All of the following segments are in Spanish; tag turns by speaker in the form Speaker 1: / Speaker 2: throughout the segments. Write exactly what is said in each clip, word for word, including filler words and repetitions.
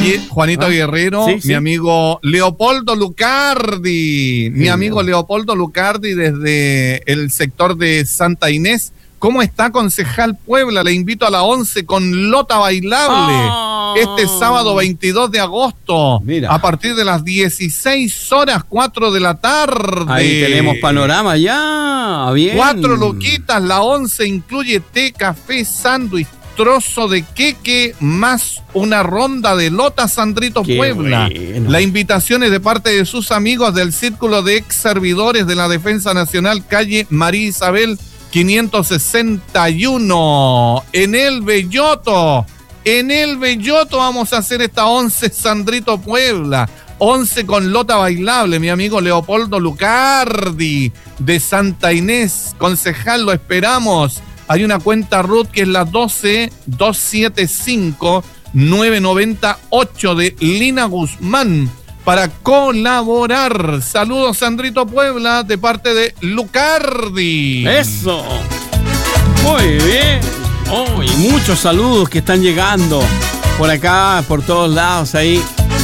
Speaker 1: Oye, Juanito
Speaker 2: ¿Ah?
Speaker 1: Guerrero,
Speaker 2: Sí,
Speaker 1: mi
Speaker 2: sí.
Speaker 1: amigo Leopoldo Lucardi, mi
Speaker 2: Sí,
Speaker 1: amigo Leopoldo Lucardi desde el sector de Santa Inés. ¿Cómo está, concejal Puebla? Le invito a la once con Lota Bailable.
Speaker 2: Oh.
Speaker 1: Este sábado veintidós de agosto,
Speaker 2: Mira.
Speaker 1: a partir de las dieciséis horas, cuatro de la tarde.
Speaker 2: Ahí tenemos panorama ya, bien.
Speaker 1: Cuatro luquitas, la once incluye té, café, sándwich, trozo de queque, más una ronda de Lota Sandrito
Speaker 2: Qué
Speaker 1: Puebla.
Speaker 2: bueno.
Speaker 1: La invitación es de parte de sus amigos del Círculo de Ex Servidores de la Defensa Nacional, calle María Isabel quinientos sesenta y uno, en el Belloto. En el Belloto vamos a hacer esta once Sandrito Puebla. once con Lota Bailable, mi amigo Leopoldo Lucardi de Santa Inés. Concejal, lo esperamos. Hay una cuenta R U T que es la doce dos siete cinco nueve nueve ocho de Lina Guzmán para colaborar. Saludos, Sandrito Puebla, de parte de Lucardi.
Speaker 2: Eso. Muy bien. Oh, y muchos saludos que están llegando por acá, por todos lados ahí.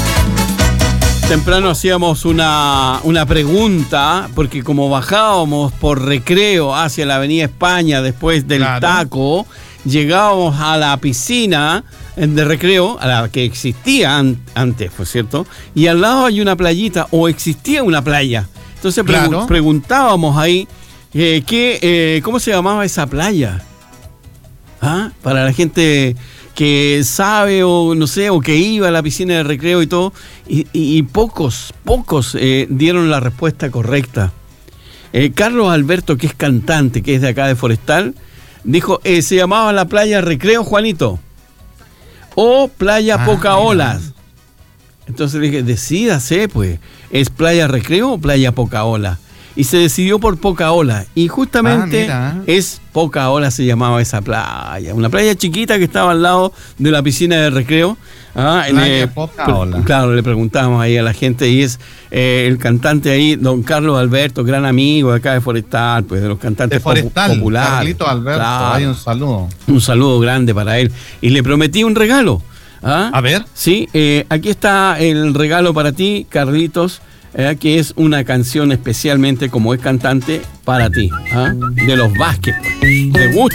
Speaker 2: Temprano hacíamos una, una pregunta, porque como bajábamos por Recreo hacia la Avenida España después del
Speaker 1: Claro.
Speaker 2: taco, llegábamos a la piscina de Recreo, a la que existía an- antes, ¿fue cierto? Y al lado hay una playita, o existía una playa. Entonces pregu-
Speaker 1: Claro.
Speaker 2: preguntábamos ahí, eh, ¿qué, eh, ¿cómo se llamaba esa playa? ¿Ah? Para la gente que sabe o no sé, o que iba a la piscina de Recreo y todo, y, y- y pocos, pocos eh, dieron la respuesta correcta. Eh, Carlos Alberto, que es cantante, que es de acá de Forestal, dijo, eh, se llamaba la playa Recreo, Juanito, o playa
Speaker 1: Ah,
Speaker 2: Poca
Speaker 1: mira.
Speaker 2: Olas. Entonces dije, decídase, pues, ¿es playa Recreo o playa Poca Ola? Y se decidió por Poca Ola. Y justamente
Speaker 1: Ah, mira.
Speaker 2: es Poca Ola, se llamaba esa playa. Una playa chiquita que estaba al lado de la piscina de Recreo. Ah,
Speaker 1: Playa
Speaker 2: le-
Speaker 1: Poca
Speaker 2: pre-
Speaker 1: Ola.
Speaker 2: Claro, le preguntamos ahí a la gente y es eh, el cantante ahí, don Carlos Alberto, gran amigo de acá de Forestal, pues de los cantantes
Speaker 1: De Forestal,
Speaker 2: popu- populares.
Speaker 1: Carlito Alberto,
Speaker 2: Claro.
Speaker 1: hay un saludo.
Speaker 2: Un saludo grande para él. Y le prometí un regalo. ¿Ah?
Speaker 1: A ver.
Speaker 2: Sí, eh, aquí está el regalo para ti, Carlitos, eh, que es una canción especialmente, como es cantante, para ti. ¿Ah? De los Vázquez. Pues. ¿Te gusta?